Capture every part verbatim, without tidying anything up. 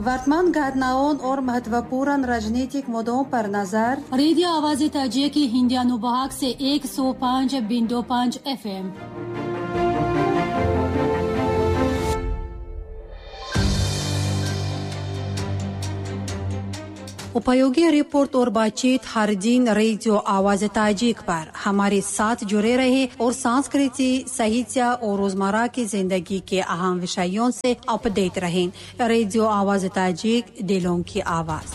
वर्तमान घटनाओं और महत्वपूर्ण राजनीतिक मुद्दों पर नजर। रेडियो आवाज़ ताजिक की हिंदी अनुभाग से एक सौ पाँच बिंदु पाँच एफ एम। उपयोगी रिपोर्ट और बातचीत हर दिन रेडियो आवाज़ ताजिक पर हमारे साथ जुड़े रहे और संस्कृति, साहित्य और रोजमर्रा की जिंदगी के अहम विषयों से अपडेट रहें। रेडियो आवाज़ ताजिक, दिलों की आवाज़।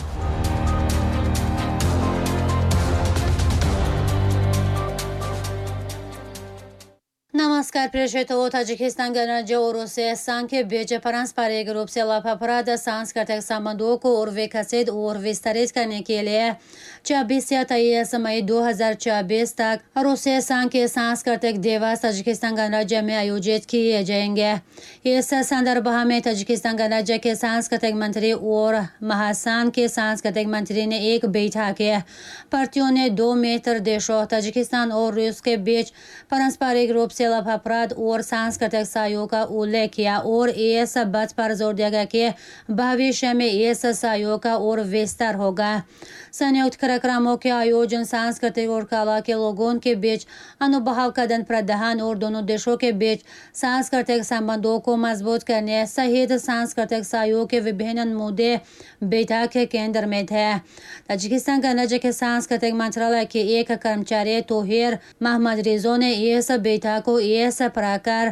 नमस्कार प्रेक्षितों, ताजिकिस्तान गणराज्य और रूसिया के बीच पारस्परिक रूप से लाभप्रद सांस्कृतिक संबंधों को और विकसित और विस्तारित करने के लिए चौबीस से तेईस मई दो हजार चौबीस तक रूसिया संघ के सांस्कृतिक दिवस ताजिकिस्तान गणराज्य में आयोजित किए जाएंगे। इस संदर्भ में ताजिकिस्तान गणराज्य के सांस्कृतिक मंत्री और महासंघ के सांस्कृतिक मंत्री ने एक बैठक की। पार्टियों ने दो मित्र देशों ताजिकिस्तान और रूस के बीच पारस्परिक रूप से लाभप्रद और सांस्कृतिक सहयोग का उल्लेख किया और इस बात पर जोर दिया गया कि भविष्य में इस सहयोग का और विस्तार होगा। संयुक्त कार्यक्रमों के आयोजन सांस्कृतिक और कला के लोगों के बीच अनुभव का आदान प्रदान और दोनों देशों के बीच सांस्कृतिक संबंधों को मजबूत करने सहित सांस्कृतिक सहयोग के विभिन्न मुद्दे बैठक के केंद्र में थे। ताजिकिस्तान गणराज्य के सांस्कृतिक मंत्रालय के एक कर्मचारी तोहिर मोहम्मद रिजो ने इस बैठक को इस प्रकार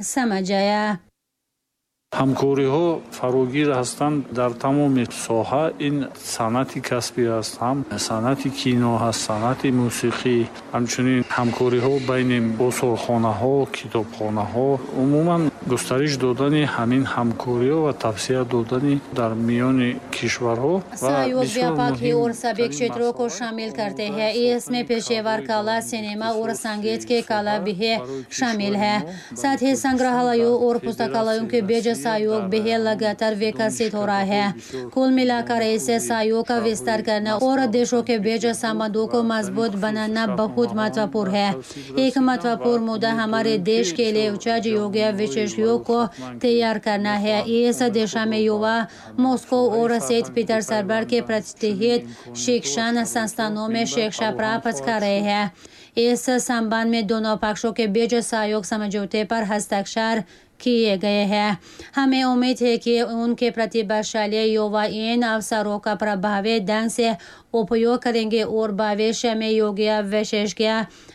समझाया। ҳамкориҳо фарогир ҳастанд дар тамоми соҳа. ин санъати касбӣ аст, ҳам санъати кино ҳаст, санъати мусиқӣ, ҳамчунин ҳамкориҳо байни осорхонаҳо, китобхонаҳо, умуман густариш додани ҳамин ҳамкориҳо ва тавсия додани дар миёни кишварҳо सहयोग व्यापक है और सभी क्षेत्रों को शामिल करते हैं। इसमें पेशेवर कला, सिनेमा और संगीत के कला भी शामिल है। साथ ही संग्रहालयों और पुस्तकालयों के बीच सहयोग भी लगातार विकसित हो रहा है। कुल मिलाकर ऐसे सहयोग का विस्तार करना और देशों के बीच संबंधों को मजबूत बनाना बहुत महत्वपूर्ण है। एक महत्वपूर्ण मुद्दा हमारे देश के लिए उच्च योग्य विशेषज्ञों को तैयार करना है। इस दिशा में युवा मॉस्को और सेंट पीटर्सबर्ग के प्रतिष्ठित शिक्षण संस्थानों में शिक्षा प्राप्त कर रहे हैं। इस संबंध में दोनों पक्षों के बीच सहयोग समझौते पर हस्ताक्षर किए गए हैं। हमें उम्मीद है कि उनके प्रतिभाशाली युवा इन अवसरों का प्रभावी ढंग से उपयोग करेंगे और भविष्य में योग्य विशेषज्ञ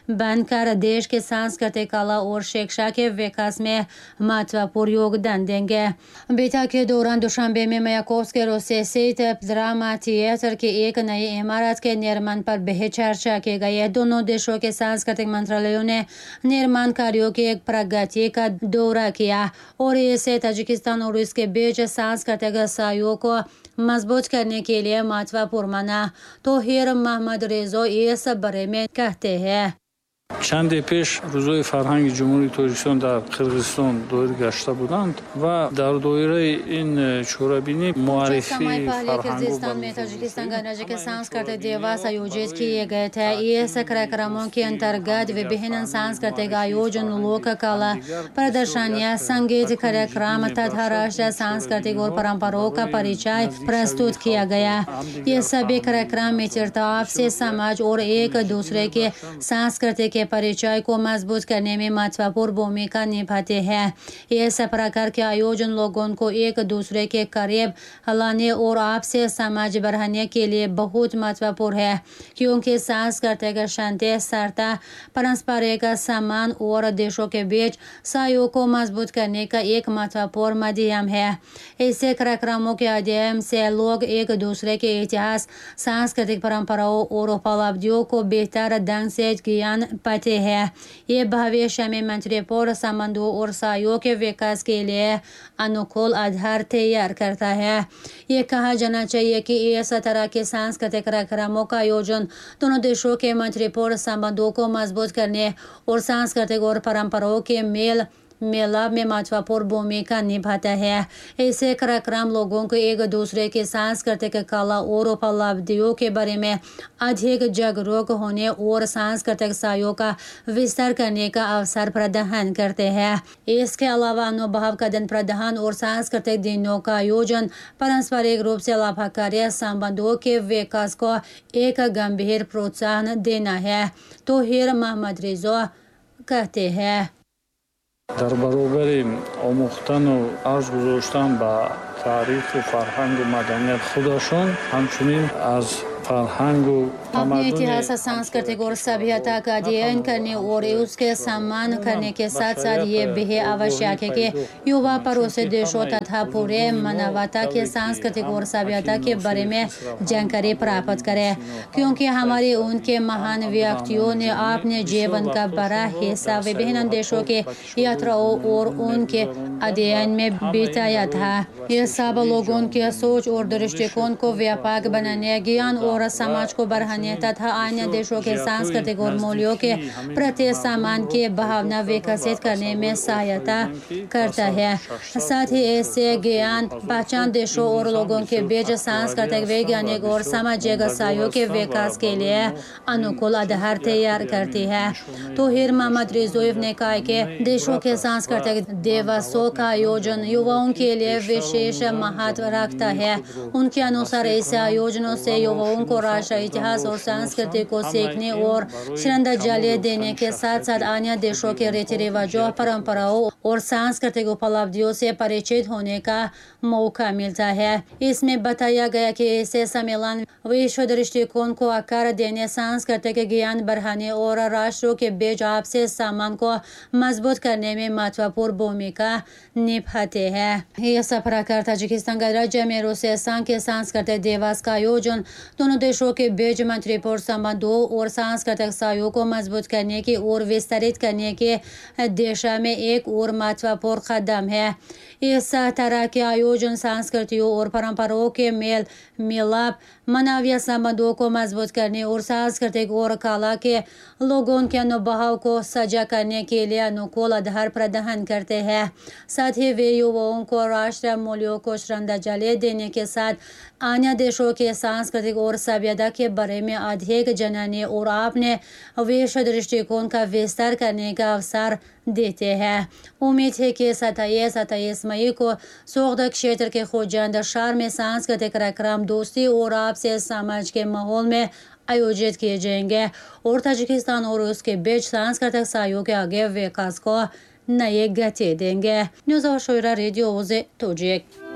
बनकर देश के सांस्कृतिक कला और शिक्षा के विकास में महत्वपूर्ण योगदान देंगे। बैठक के दौरान दुशांबे में मायाकोव्स्की रूसिया स्थित ड्रामा थिएटर की एक नई इमारत के निर्माण पर भी चर्चा की गई। दोनों देशों के सांस्कृतिक मंत्रालयों ने निर्माण कार्यों की एक प्रगति का दौरा किया और इसे ताजिकिस्तान और इसके बीच सांस्कृतिक सहयोग को मजबूत करने के लिए महत्वपूर्ण माना। तोहिर मोहम्मद रिजो इस बारे में कहते हैं। чанде пеш рӯзои фарҳанги ҷумҳурии тоҷикистон дар қирғизистон доир гашта буданд ва дар доираи ин чорабинӣ муаррифии किर्गिस्तान में ताजिकिस्तान गणराज्य के सांस्कृतिक दिवस आयोजित किए गए थे। इस कार्यक्रमों के अंतर्गत विभिन्न सांस्कृतिक आयोजन, लोक कला प्रदर्शनियां, संगीत कार्यक्रम तथा राष्ट्रीय सांस्कृतिक और परंपराओं का परिचय प्रस्तुत किया गया। ये सभी कार्यक्रम मित्रता, आपसी समाज और एक दूसरे के सांस्कृतिक परिचय को मजबूत करने में महत्वपूर्ण भूमिका निभाते हैं। इस प्रकार के आयोजन लोगों को एक दूसरे के करीब लाने और आपसे समझ बढ़ाने के लिए बहुत महत्वपूर्ण है, क्योंकि सांस्कृतिक शांति, स्थिरता, पारस्परिक सम्मान और देशों के बीच सहयोग को मजबूत करने का एक महत्वपूर्ण माध्यम है। ऐसे कार्यक्रमों के माध्यम से लोग एक दूसरे के इतिहास, सांस्कृतिक परंपराओं और उपलब्धियों को बेहतर ढंग से ज्ञान पाते हैं। ये भविष्य में मैत्रीपूर्ण संबंधों और सहयोग के विकास के लिए अनुकूल आधार तैयार करता है। ये कहा जाना चाहिए कि इस तरह के सांस्कृतिक कार्यक्रमों का आयोजन दोनों देशों के मैत्रीपूर्ण संबंधों को मजबूत करने और सांस्कृतिक और परंपराओं के मेल मेलाप में महत्वपूर्ण भूमिका निभाता है। ऐसे कार्यक्रम लोगों को एक दूसरे के सांस्कृतिक कला और उपलब्धियों के बारे में अधिक जागरूक होने और सांस्कृतिक सहयोग का विस्तार करने का अवसर प्रदान करते हैं। इसके अलावा अनुभव का आदान प्रदान और सांस्कृतिक दिनों का आयोजन पारस्परिक रूप से लाभकारी संबंधों के विकास को एक गंभीर प्रोत्साहन देना है, तो हिर मोहम्मद रिजो कहते हैं। در برابر آموختن و ارز گذاشتن به تاریخ و فرهنگ و مدنیت خودشون، همچنین از فرهنग و अपने इतिहास, सांस्कृतिक और सभ्यता का अध्ययन करने और उसके सम्मान करने के साथ साथ ये भी आवश्यक है कि युवा पड़ोसी देशों तथा पूरे मानवता के सांस्कृतिक और सभ्यता के बारे में जानकारी प्राप्त करें, क्योंकि हमारे उनके महान व्यक्तियों ने अपने जीवन का बड़ा हिस्सा विभिन्न देशों के यात्राओं और उनके अध्ययन में बिताया था। ये सब लोगों के सोच और दृष्टिकोण को व्यापक बनाने, ज्ञान और समाज को बढ़ाने तथा अन्य देशों के सांस्कृतिक और मूल्यों के प्रति सम्मान की भावना विकसित करने में सहायता करता है। साथ ही ऐसे ज्ञान पहचान देशों और लोगों के बीच सांस्कृतिक, वैज्ञानिक और सामाजिक सहयोग के विकास के लिए अनुकूल आधार तैयार करती है। तो हिर मोहम्मद रिजोव ने कहा कि देशों के सांस्कृतिक दिवसों का आयोजन युवाओं के लिए विशेष महत्व रखता है। उनके अनुसार ऐसे आयोजनों से युवाओं को राष्ट्रीय इतिहास और संस्कृति को सीखने और श्रद्धांजलि देने के साथ साथ अन्य देशों के रीति रिवाजों, परंपराओं और सांस्कृतिक उपलब्धियों से परिचित होने का मौका मिलता है। इसमें बताया गया कि ऐसे सम्मेलन विश्व दृष्टिकोण को आकार देने, सांस्कृतिक ज्ञान बढ़ाने और राष्ट्रों के बीच आपसी सम्मान को मजबूत करने में महत्वपूर्ण भूमिका निभाते हैं। इस प्रकार ताजिकिस्तान गणराज्य में रूसी संघ के सांस्कृतिक दिवस का आयोजन दोनों देशों के बीच मैत्रीपूर्ण संबंधों और सांस्कृतिक सहयोग को मजबूत करने की और विस्तारित करने की दिशा में एक और महत्वपूर्ण कदम है। इस तरह के आयोजन संस्कृतियों और परंपराओं के मेल मिलाप, मानवीय संबंधों को मजबूत करने और सांस्कृतिक और कला के लोगों के अनुभव को साझा करने के लिए अनुकूल आधार प्रदान करते हैं। साथ ही वे युवाओं को राष्ट्रीय मूल्यों को श्रद्धांजलि देने के साथ अन्य देशों के सांस्कृतिक और सभ्यता के बारे में अधिक जानने और अपने विश्व दृष्टिकोण का विस्तार करने का अवसर देते हैं। उम्मीद है कि सत्ताईस सत्ताईस मई को सोगदा क्षेत्र के खुजांदा शहर में सांस्कृतिक कार्यक्रम दोस्ती और आपसे समाज के माहौल में आयोजित किए जाएंगे और ताजिकिस्तान और उसके बीच सांस्कृतिक सहयोग के आगे विकास को नई गति देंगे। न्यूज़ और शोरा रेडियो तोजिक।